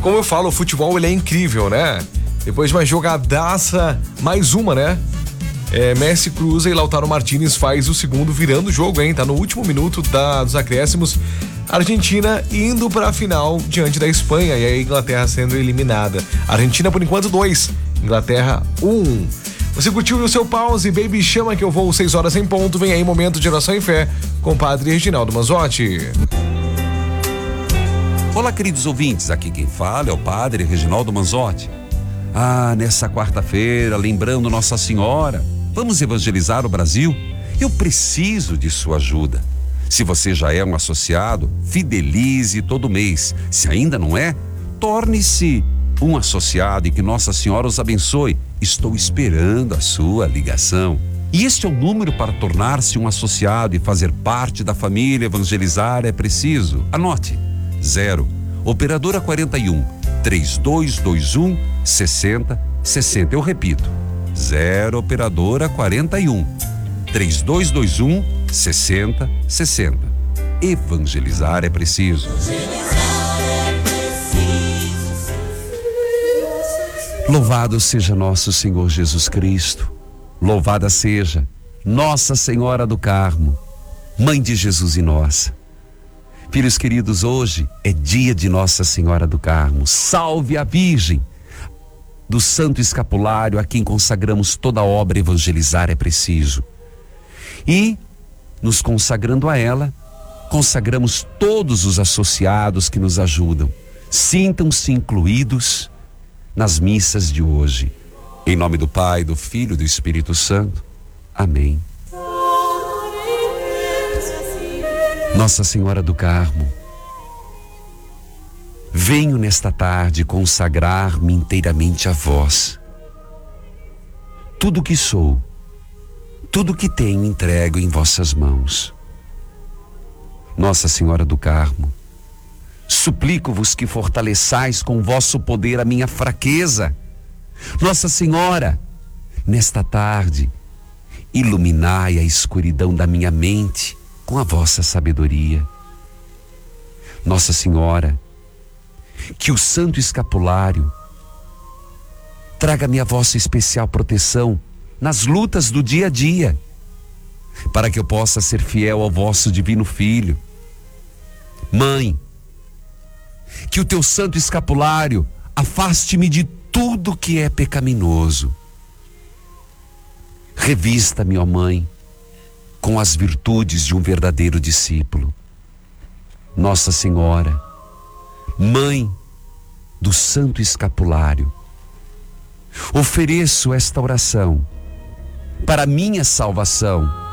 como eu falo, o futebol ele é incrível, né? Depois de uma jogadaça, mais uma, né? Messi cruza e Lautaro Martínez faz o segundo, virando o jogo, hein? Tá no último minuto dos acréscimos. Argentina indo para a final diante da Espanha e a Inglaterra sendo eliminada. Argentina por enquanto 2, Inglaterra 1. Você curtiu o seu pause, baby, chama que eu vou 6 horas em ponto. Vem aí momento de oração e fé com o padre Reginaldo Manzotti. Olá, queridos ouvintes, aqui quem fala é o padre Reginaldo Manzotti. Nessa quarta-feira, lembrando Nossa Senhora, vamos evangelizar o Brasil? Eu preciso de sua ajuda. Se você já é um associado, fidelize todo mês. Se ainda não é, torne-se um associado e que Nossa Senhora os abençoe. Estou esperando a sua ligação. E este é o número para tornar-se um associado e fazer parte da família Evangelizar é Preciso. Anote: 0, operadora 41 3221 6060. Eu repito: 0, operadora 41 3221 6060. Evangelizar é preciso. Louvado seja nosso Senhor Jesus Cristo. Louvada seja Nossa Senhora do Carmo, Mãe de Jesus e nossa. Filhos queridos, hoje é dia de Nossa Senhora do Carmo. Salve a Virgem do Santo Escapulário, a quem consagramos toda a obra Evangelizar é Preciso. E, nos consagrando a ela, consagramos todos os associados que nos ajudam. Sintam-se incluídos nas missas de hoje. Em nome do Pai, do Filho e do Espírito Santo. Amém. Nossa Senhora do Carmo, venho nesta tarde consagrar-me inteiramente a vós. Tudo que sou, tudo que tenho entrego em vossas mãos. Nossa Senhora do Carmo, suplico-vos que fortaleçais com vosso poder a minha fraqueza. Nossa Senhora, nesta tarde, iluminai a escuridão da minha mente com a vossa sabedoria. Nossa Senhora, que o Santo Escapulário traga-me a vossa especial proteção nas lutas do dia a dia, para que eu possa ser fiel ao vosso divino Filho. Mãe, que o teu Santo Escapulário afaste-me de tudo que é pecaminoso. Revista-me, ó Mãe, com as virtudes de um verdadeiro discípulo. Nossa Senhora, Mãe do Santo Escapulário, ofereço esta oração para minha salvação